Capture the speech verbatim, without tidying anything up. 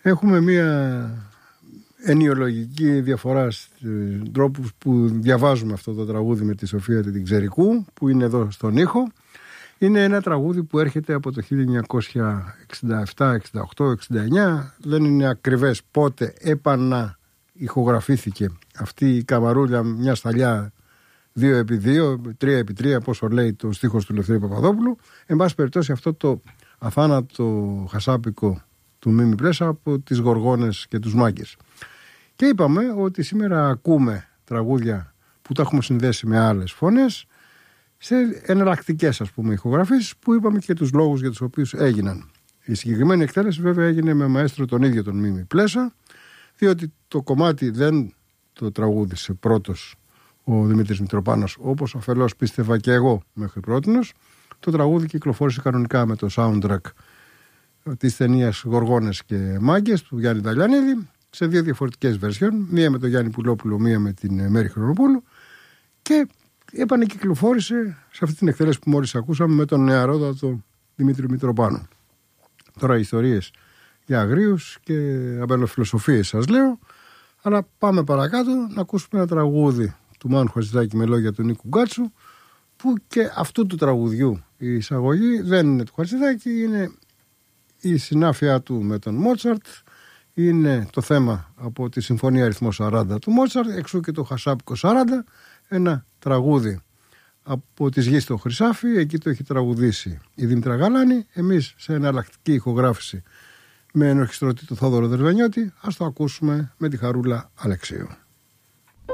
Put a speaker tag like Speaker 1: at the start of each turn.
Speaker 1: Έχουμε μία ενιολογική διαφορά στους τρόπους που διαβάζουμε αυτό το τραγούδι με τη Σοφία την Ξερικού, που είναι εδώ στον ήχο. Είναι ένα τραγούδι που έρχεται από το χίλια εννιακόσια εξήντα επτά, εξήντα οκτώ, εξήντα εννιά. Δεν είναι ακριβές πότε επαναηχογραφήθηκε αυτή η καμαρούλια, μια σταλιά δύο επί δύο, τρία επί τρία, πόσο λέει το στίχος του Λευθέρη Παπαδόπουλου. Εν πάση περιπτώσει, αυτό το αθάνατο χασάπικο του Μίμη Πλέσα από τις Γοργόνες και τους Μάγκες. Και είπαμε ότι σήμερα ακούμε τραγούδια που τα έχουμε συνδέσει με άλλες φωνές σε εναλλακτικές, ας πούμε, ηχογραφήσεις, που είπαμε και τους λόγους για τους οποίους έγιναν. Η συγκεκριμένη εκτέλεση βέβαια έγινε με μαέστρο τον ίδιο τον Μίμη Πλέσα, διότι το κομμάτι δεν το τραγούδισε πρώτος ο Δημήτρης Μητροπάνος, όπως αφελώς πίστευα και εγώ μέχρι πρότινος. Το τραγούδι κυκλοφόρησε κανονικά με το soundtrack της ταινίας Γοργόνες και Μάγκες του Γιάννη Ταλιανίδη, σε δύο διαφορετικές version, μία με τον Γιάννη Πουλόπουλο, μία με την Μέρη Χρονοπούλου, και επανεκυκλοφόρησε σε αυτή την εκτέλεση που μόλις ακούσαμε με τον νεαρότατο Δημήτρη Μητροπάνο. Τώρα ιστορίες για αγρίους και αμπελοφιλοσοφίες σας λέω, αλλά πάμε παρακάτω να ακούσουμε ένα τραγούδι του Μάνου Χατζηδάκη με λόγια του Νίκου Γκάτσου, που και αυτού του τραγουδιού η εισαγωγή δεν είναι του Χατζηδάκη, είναι η συνάφεια του με τον Μότσαρτ, είναι το θέμα από τη Συμφωνία Αριθμό σαράντα του Μότσαρτ, εξού και το Χασάπικο σαράντα, ένα τραγούδι από τις Γης στο Χρυσάφι, εκεί το έχει τραγουδήσει η Δήμητρα Γαλάνη, εμείς σε εναλλακτική ηχογράφηση με ενορχιστρωτή του Θόδωρο Δερβενιώτη. Ας το ακούσουμε με τη Χαρούλα Αλεξίου.